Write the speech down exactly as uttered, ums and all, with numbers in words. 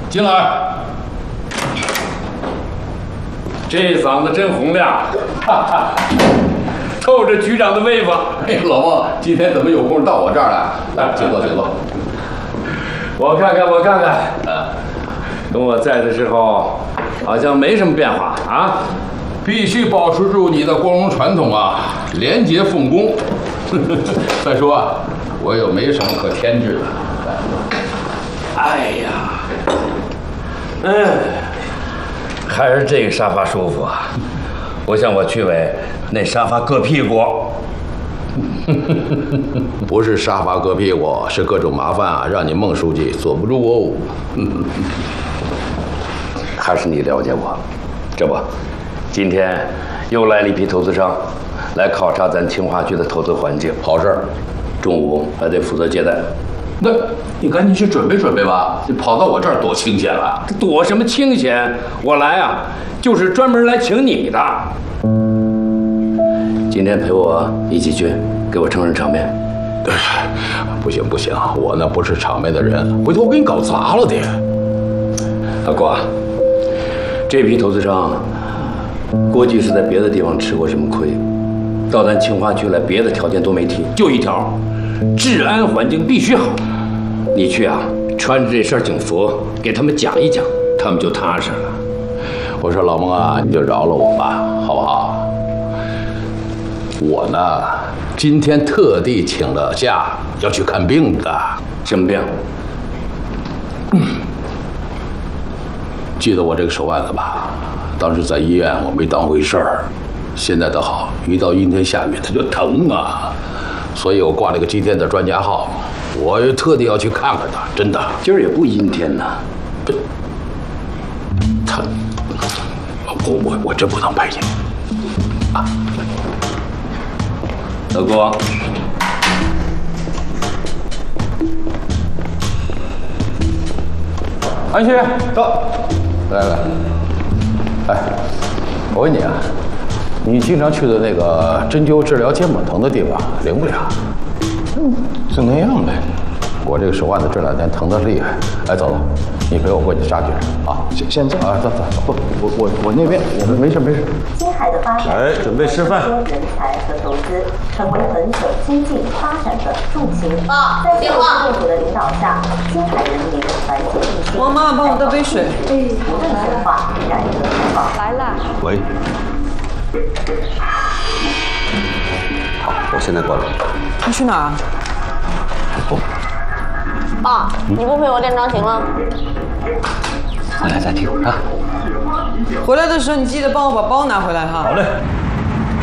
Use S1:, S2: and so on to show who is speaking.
S1: 进来。
S2: 这嗓子真洪亮，哈哈，透着局长的威风。
S1: 哎，老孟，今天怎么有空到我这儿来？来，请坐，请坐。
S2: 我看看，我看看，啊，跟我在的时候好像没什么变化啊。
S1: 必须保持住你的光荣传统啊，廉洁奉公。再说啊，我又没什么可添置的。
S2: 哎呀，嗯，还是这个沙发舒服啊！我想我去委那沙发硌屁股。
S1: 不是沙发硌屁股，是各种麻烦啊，让你孟书记坐不住哦。
S2: 还是你了解我，这不，今天又来了一批投资商，来考察咱清华区的投资环境。
S1: 好事儿，
S2: 中午还得负责接待。
S1: 那你赶紧去准备准备吧，你跑到我这儿多清闲了。
S2: 躲什么清闲？我来啊，就是专门来请你的。今天陪我一起去，给我撑撑场面。
S1: 不行不行，我那不是场面的人，回头我给你搞砸了的。
S2: 阿国，这批投资商估计是在别的地方吃过什么亏，到咱清华区来，别的条件都没提，就一条，治安环境必须好。你去啊，穿着这身警服给他们讲一讲，他们就踏实了。
S1: 我说老孟啊，你就饶了我吧，好不好？我呢，今天特地请了假，要去看病的。
S2: 什么病？
S1: 嗯，记得我这个手腕子吧？当时在医院我没当回事儿，现在倒好，一到阴天下雨它就疼啊，所以我挂了个今天的专家号，我也特地要去看看他，真的。
S2: 今儿也不阴天呐，
S1: 这他，我我我真不能陪你啊。
S2: 老郭，
S1: 安旭，到，来来，哎，我问你啊，你经常去的那个针灸治疗肩膀疼的地方灵不灵？嗯，就那样呗。我这个手腕子这两天疼得厉害。哎，走了，你陪我过去扎去啊！现现在啊，走走走，不，我我我那边，我没事没事。
S3: 青海的发展，
S4: 来准备示范。
S3: 人才和投资成为本省经济发展的重心。
S5: 爸，
S3: 在
S5: 电话。
S3: 政府的领导下，青海人民团结一心。
S5: 王妈，帮我倒杯水。
S3: 不断深化改革开放。
S5: 来了。
S4: 喂。好，我现在过来。
S5: 你去哪儿？
S6: 爸，你不陪我练钢琴了？
S4: 回来再听啊。
S5: 回来的时候你记得帮我把包拿回来哈。
S4: 好嘞。